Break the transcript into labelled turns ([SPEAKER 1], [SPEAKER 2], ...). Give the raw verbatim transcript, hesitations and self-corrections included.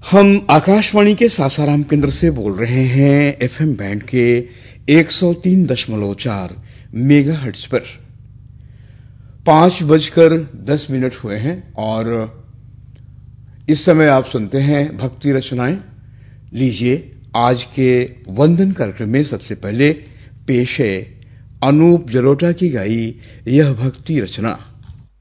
[SPEAKER 1] हम आकाशवाणी के सासाराम केंद्र से बोल रहे हैं एफएम बैंड के एक सौ तीन दशमलव चार मेगाहर्ट्ज पर। पांच बजकर दस मिनट हुए हैं और इस समय आप सुनते हैं भक्ति रचनाएं। लीजिए, आज के वंदन कार्यक्रम में सबसे पहले पेश है अनूप जलोटा की गाई यह भक्ति रचना।